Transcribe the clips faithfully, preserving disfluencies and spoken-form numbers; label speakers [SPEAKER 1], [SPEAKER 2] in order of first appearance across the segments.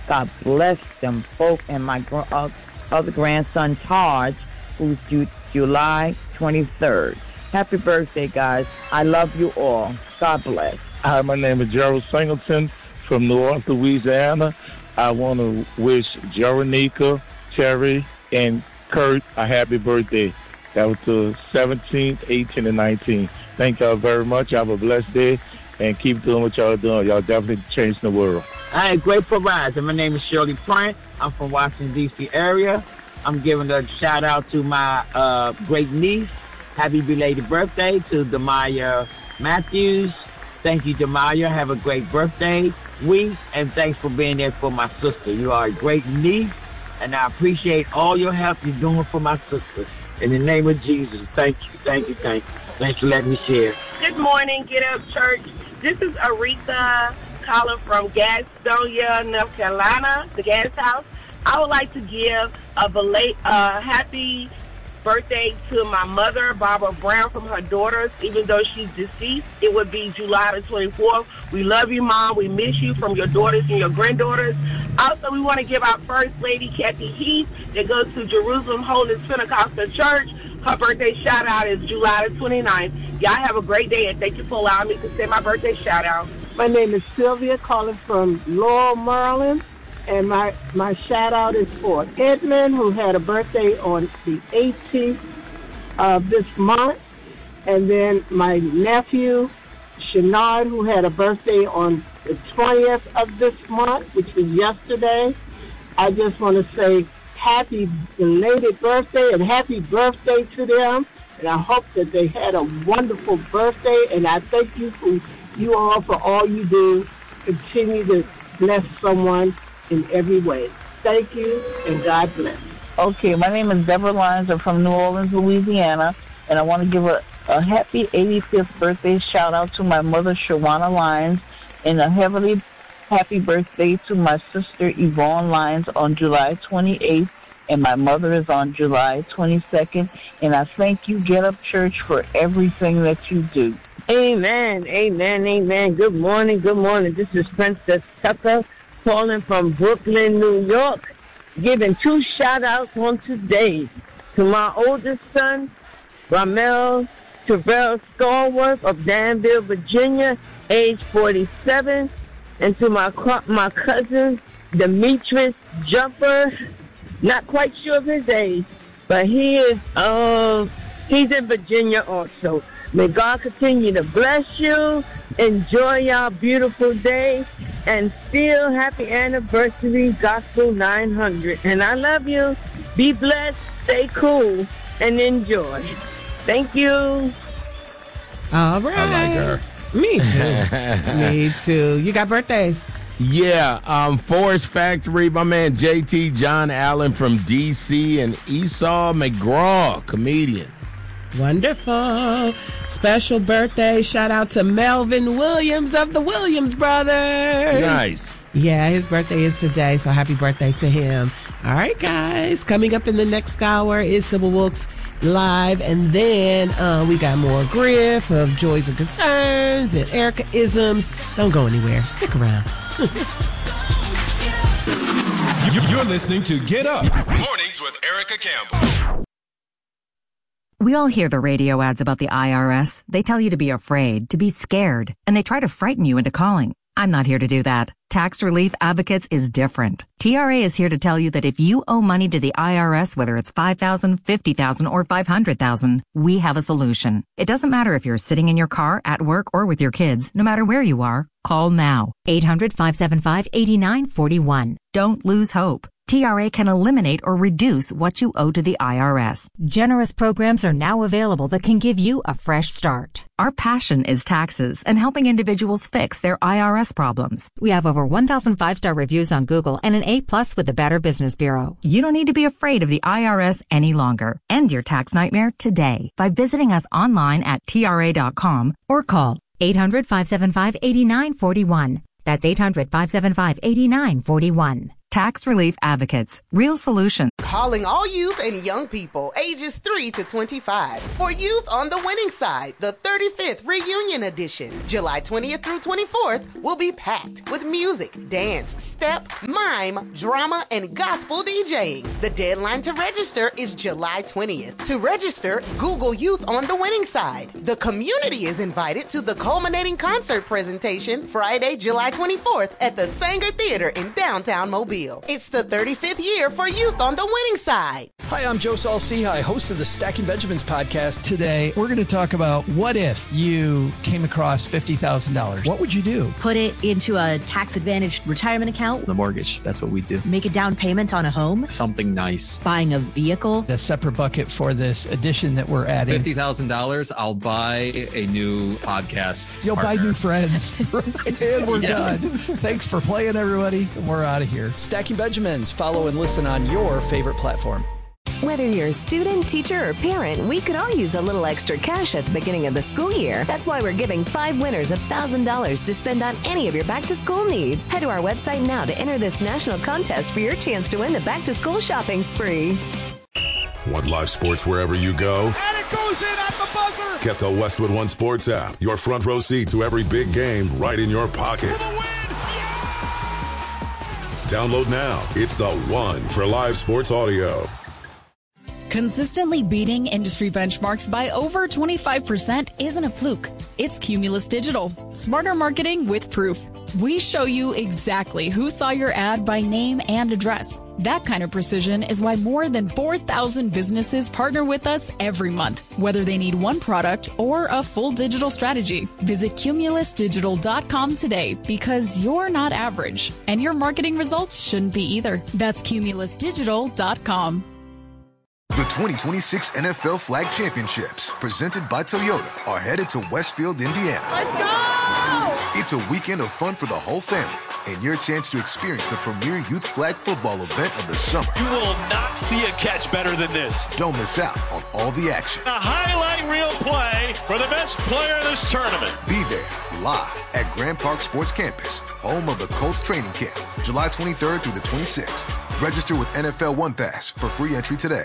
[SPEAKER 1] God bless them both. And my gr- uh, other grandson, Taj, who's Ju- July twenty-third. Happy birthday, guys. I love you all. God bless.
[SPEAKER 2] Hi, my name is Gerald Singleton from North Louisiana. I want to wish Jeronica, Terry, and Kurt a happy birthday. That was the seventeenth, eighteenth, and nineteenth. Thank y'all very much. Have a blessed day, and keep doing what y'all doing. Y'all definitely changing the world.
[SPEAKER 3] Hi, Great Provider. My name is Shirley Plant. I'm from Washington, D C area. I'm giving a shout out to my uh, great niece. Happy belated birthday to Demaya Matthews. Thank you, Demaya. Have a great birthday week, and thanks for being there for my sister. You are a great niece, and I appreciate all your help you're doing for my sister. In the name of Jesus, thank you, thank you, thank you. Thanks for letting me share.
[SPEAKER 4] Good morning, Get Up Church. This is Aretha calling from Gastonia, North Carolina, the gas house. I would like to give a belated, uh, happy birthday to my mother, Barbara Brown, from her daughters. Even though she's deceased, it would be July the twenty-fourth. We love you, Mom. We miss you, from your daughters and your granddaughters. Also, we want to give our First Lady, Kathy Heath, that goes to Jerusalem Holiness Pentecostal Church. Her birthday shout-out is July the twenty-ninth. Y'all have a great day, and thank you for allowing me to say my birthday shout-out.
[SPEAKER 5] My name is Sylvia, calling from Laurel, Maryland. And my, my shout-out is for Edmund, who had a birthday on the eighteenth of this month. And then my nephew, Shenard, who had a birthday on the twentieth of this month, which was yesterday. I just want to say happy belated birthday and happy birthday to them. And I hope that they had a wonderful birthday. And I thank you for you all for all you do. Continue to bless someone in every way. Thank you, and God bless.
[SPEAKER 1] Okay, my name is Deborah Lyons. I'm from New Orleans, Louisiana, and I want to give a, a happy eighty-fifth birthday shout-out to my mother, Shawana Lyons, and a heavily happy birthday to my sister, Yvonne Lyons, on July twenty-eighth, and my mother is on July twenty-second, and I thank you, Get Up Church, for everything that you do.
[SPEAKER 6] Amen, amen, amen. Good morning, good morning. This is Princess Tucker, calling from Brooklyn, New York, giving two shout-outs on today to my oldest son, Ramel Terrell Stallworth of Danville, Virginia, age forty-seven, and to my my cousin, Demetrius Jumper, not quite sure of his age, but he is, uh, he's in Virginia also. May God continue to bless you. Enjoy your beautiful day. And still happy anniversary, Gospel nine hundred. And I love you. Be blessed, stay cool, and enjoy. Thank you.
[SPEAKER 7] All right.
[SPEAKER 8] I like her.
[SPEAKER 7] Me too. Me too. You got birthdays?
[SPEAKER 8] Yeah, um, Forest Factory, my man J T John Allen from D C, and Esau McGraw, comedian.
[SPEAKER 7] Wonderful. Special birthday shout out to Melvin Williams of the Williams Brothers.
[SPEAKER 8] Nice.
[SPEAKER 7] Yeah, his birthday is today, so happy birthday to him. All right, guys. Coming up in the next hour is Sybil Wilkes Live, and then uh, we got more Griff of Joys and Concerns and Erica Isms. Don't go anywhere. Stick around.
[SPEAKER 9] You're listening to Get Up Mornings with Erica Campbell.
[SPEAKER 10] We all hear the radio ads about the I R S. They tell you to be afraid, to be scared, and they try to frighten you into calling. I'm not here to do that. Tax Relief Advocates is different. T R A is here to tell you that if you owe money to the I R S, whether it's five thousand dollars, fifty thousand dollars, or five hundred thousand dollars, we have a solution. It doesn't matter if you're sitting in your car, at work, or with your kids. No matter where you are, call now. eight hundred, five seven five, eight nine four one. Don't lose hope. T R A can eliminate or reduce what you owe to the I R S. Generous programs are now available that can give you a fresh start. Our passion is taxes and helping individuals fix their I R S problems. We have over one thousand five-star reviews on Google and an A plus with the Better Business Bureau. You don't need to be afraid of the I R S any longer. End your tax nightmare today by visiting us online at T R A dot com or call eight hundred, five seven five, eight nine four one. That's eight hundred, five seven five, eight nine four one. Tax Relief Advocates. Real solution.
[SPEAKER 11] Calling all youth and young people ages three to twenty-five. For Youth on the Winning Side, the thirty-fifth Reunion Edition. July twentieth through twenty-fourth will be packed with music, dance, step, mime, drama, and gospel DJing. The deadline to register is July twentieth. To register, Google Youth on the Winning Side. The community is invited to the culminating concert presentation Friday, July twenty-fourth at the Sanger Theater in downtown Mobile. It's the thirty-fifth year for Youth on the Winning Side.
[SPEAKER 12] Hi, I'm Joe Saul-Sehy, host of the Stacking Benjamins podcast. Today, we're going to talk about what if you came across fifty thousand dollars. What would you do?
[SPEAKER 13] Put it into a tax-advantaged retirement account.
[SPEAKER 14] The mortgage, that's what we do.
[SPEAKER 13] Make a down payment on a home.
[SPEAKER 14] Something nice.
[SPEAKER 13] Buying a vehicle.
[SPEAKER 12] A separate bucket for this addition that we're adding.
[SPEAKER 14] fifty thousand dollars, I'll buy a new podcast
[SPEAKER 12] You'll
[SPEAKER 14] partner.
[SPEAKER 12] buy new friends. And we're
[SPEAKER 14] Yeah.
[SPEAKER 12] done. Thanks for playing, everybody. We're out of here. Stacking Benjamins. Follow and listen on your favorite platform.
[SPEAKER 15] Whether you're a student, teacher, or parent, we could all use a little extra cash at the beginning of the school year. That's why we're giving five winners one thousand dollars to spend on any of your back-to-school needs. Head to our website now to enter this national contest for your chance to win the back-to-school shopping spree.
[SPEAKER 16] Want live sports wherever you go?
[SPEAKER 17] And it goes in at the buzzer!
[SPEAKER 16] Get the Westwood One Sports app. Your front row seat to every big game right in your pocket. Download now. It's the one for live sports audio.
[SPEAKER 18] Consistently beating industry benchmarks by over twenty-five percent isn't a fluke. It's Cumulus Digital. Smarter marketing with proof. We show you exactly who saw your ad by name and address. That kind of precision is why more than four thousand businesses partner with us every month, whether they need one product or a full digital strategy. Visit cumulus digital dot com today because you're not average, and your marketing results shouldn't be either. That's cumulus digital dot com.
[SPEAKER 19] The twenty twenty-six N F L Flag Championships, presented by Toyota, are headed to Westfield, Indiana.
[SPEAKER 17] Let's go!
[SPEAKER 19] It's a weekend of fun for the whole family and your chance to experience the premier youth flag football event of the summer.
[SPEAKER 17] You will not see a catch better than this.
[SPEAKER 19] Don't miss out on all the action.
[SPEAKER 17] A highlight reel play for the best player in this tournament.
[SPEAKER 19] Be there live at Grand Park Sports Campus, home of the Colts training camp, July twenty-third through the twenty-sixth. Register with N F L One Pass for free entry today.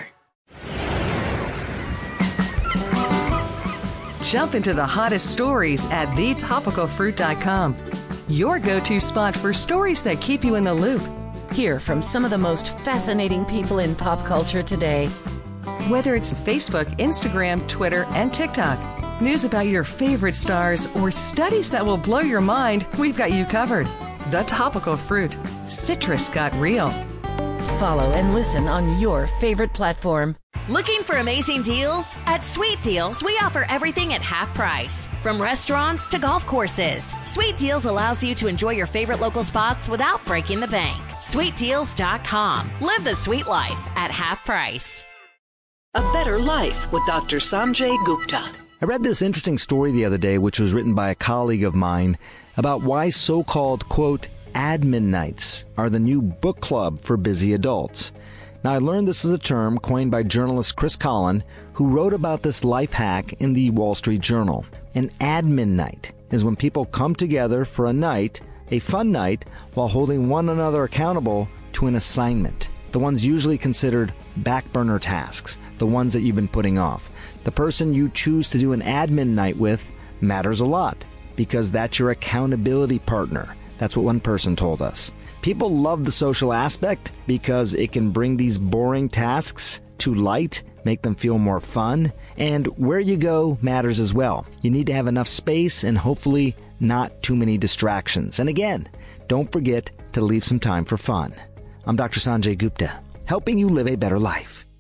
[SPEAKER 20] Jump into the hottest stories at the topical fruit dot com. Your go-to spot for stories that keep you in the loop.
[SPEAKER 21] Hear from some of the most fascinating people in pop culture today.
[SPEAKER 20] Whether it's Facebook, Instagram, Twitter, and TikTok, news about your favorite stars, or studies that will blow your mind, we've got you covered. The Topical Fruit. Citrus got real.
[SPEAKER 21] Follow and listen on your favorite platform.
[SPEAKER 22] Looking for amazing deals? At Sweet Deals, we offer everything at half price. From restaurants to golf courses, Sweet Deals allows you to enjoy your favorite local spots without breaking the bank. sweet deals dot com. Live the sweet life at half price.
[SPEAKER 23] A Better Life with Doctor Sanjay Gupta.
[SPEAKER 24] I read this interesting story the other day, which was written by a colleague of mine, about why so-called, quote, admin nights are the new book club for busy adults. Now, I learned this is a term coined by journalist Chris Collin, who wrote about this life hack in the Wall Street Journal. An admin night is when people come together for a night, a fun night, while holding one another accountable to an assignment. The ones usually considered back burner tasks, the ones that you've been putting off. The person you choose to do an admin night with matters a lot, because that's your accountability partner. That's what one person told us. People love the social aspect because it can bring these boring tasks to light, make them feel more fun, and where you go matters as well. You need to have enough space and hopefully not too many distractions. And again, don't forget to leave some time for fun. I'm Doctor Sanjay Gupta, helping you live a better life.